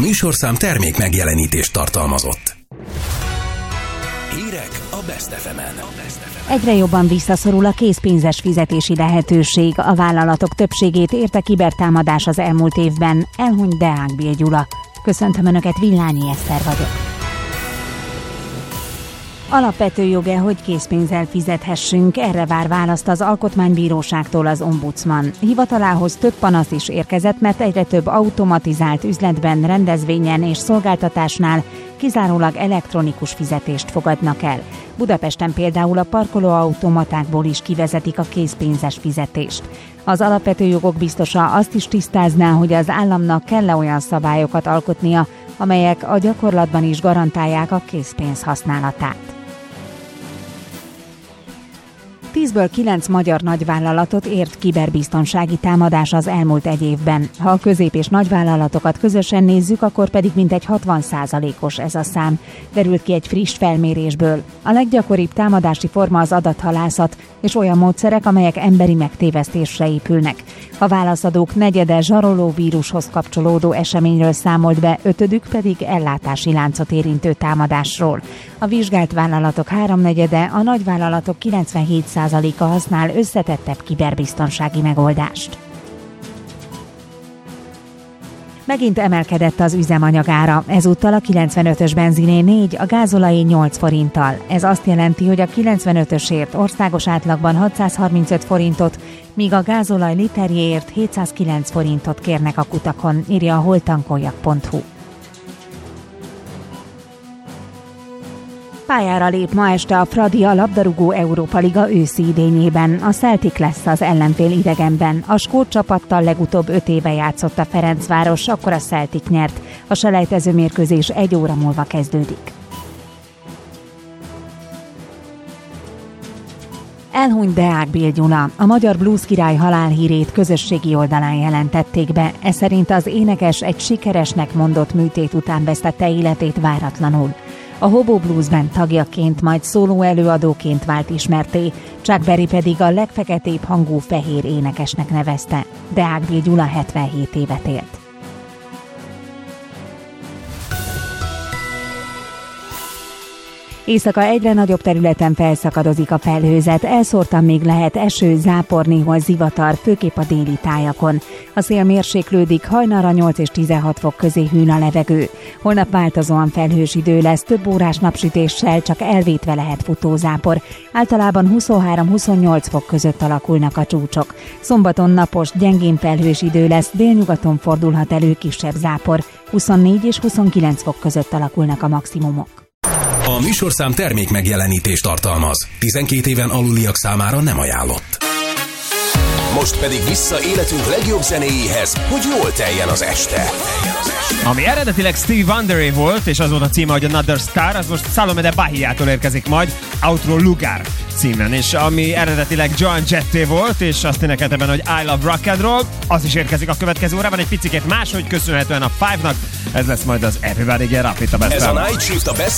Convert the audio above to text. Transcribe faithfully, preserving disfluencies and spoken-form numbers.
műsorszám termék megjelenítést tartalmazott. Hírek a Best ef emen. Egyre jobban visszaszorul a készpénzes fizetési lehetőség. A vállalatok többségét érte kibertámadás az elmúlt évben. Elhunyt Deák Bél Gyula. Köszöntöm Önöket, Villányi Eszter vagyok. Alapvető joga, hogy készpénzzel fizethessünk, erre vár választ az Alkotmánybíróságtól az ombudsman. Hivatalához több panasz is érkezett, mert egyre több automatizált üzletben, rendezvényen és szolgáltatásnál kizárólag elektronikus fizetést fogadnak el. Budapesten például a parkolóautomatákból is kivezetik a készpénzes fizetést. Az alapvető jogok biztosa azt is tisztázná, hogy az államnak kell-e olyan szabályokat alkotnia, amelyek a gyakorlatban is garantálják a készpénz használatát. Tízből kilenc magyar nagyvállalatot ért kiberbiztonsági támadás az elmúlt egy évben. Ha a közép- és nagyvállalatokat közösen nézzük, akkor pedig mintegy hatvan százalékos ez a szám, derült ki egy friss felmérésből. A leggyakoribb támadási forma az adathalászat és olyan módszerek, amelyek emberi megtévesztésre épülnek. A válaszadók negyede zsaroló vírushoz kapcsolódó eseményről számolt be, ötödük pedig ellátási láncot érintő támadásról. A vizsgált vállalatok háromnegyede, a nagyvállalatok kilencvenhét százaléka használ összetettebb kiberbiztonsági megoldást. Megint emelkedett az üzemanyagára, ezúttal a kilencvenötös benziné négy, a gázolajé nyolc forinttal. Ez azt jelenti, hogy a kilencvenötösért országos átlagban hatszázharmincöt forintot, míg a gázolaj literjéért hétszázkilenc forintot kérnek a kutakon, írja a holtankoljak pont hu. Pályára lép ma este a Fradi a labdarúgó Európa Liga őszi idényében. A Celtic lesz az ellenfél idegenben. A skót csapattal legutóbb öt éve játszott a Ferencváros, akkor a Celtic nyert. A selejtező mérkőzés egy óra múlva kezdődik. Elhunyt Deák Bél Gyula. A magyar blues király halálhírét közösségi oldalán jelentették be. Ez szerint az énekes egy sikeresnek mondott műtét után vesztette életét váratlanul. A Hobo Blues Band tagjaként, majd szóló előadóként vált ismertté, Chuck Berry pedig a legfeketébb hangú fehér énekesnek nevezte. Deák Bél Gyula hetvenhét évet élt. Éjszaka egyre nagyobb területen felszakadozik a felhőzet, elszórtan még lehet eső, zápor, néhol zivatar, főképp a déli tájakon. A szél mérséklődik, hajnalra nyolc és tizenhat fok közé hűl a levegő. Holnap változóan felhős idő lesz, több órás napsütéssel, csak elvétve lehet futózápor. Általában huszonhárom-huszonnyolc fok között alakulnak a csúcsok. Szombaton napos, gyengén felhős idő lesz, délnyugaton fordulhat elő kisebb zápor. huszonnégy és huszonkilenc fok között alakulnak a maximumok. A műsorszám termék megjelenítést tartalmaz. tizenkét éven aluliak számára nem ajánlott. Most pedig vissza életünk legjobb zenéjéhez, hogy jól teljen az este. Ami eredetileg Stevie Wonderé volt, és az volt a címe, hogy Another Star, az most Salome de Bahiától érkezik majd, Outro Lugar címen. És ami eredetileg Joan Jetté volt, és azt énekelt ebben, hogy I Love Rock and Roll, az is érkezik a következő órában, egy picikét máshogy köszönhetően a Five-nak. Ez lesz majd az Everybody Get Up itt a Best. Ez a Night Shift a Best